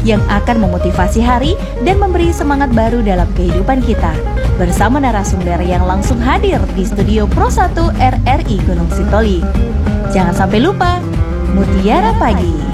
yang akan memotivasi hari dan memberi semangat baru dalam kehidupan kita. Bersama narasumber yang langsung hadir di studio Pro 1 RRI Gunung Sitoli. Jangan sampai lupa, Mutiara Pagi.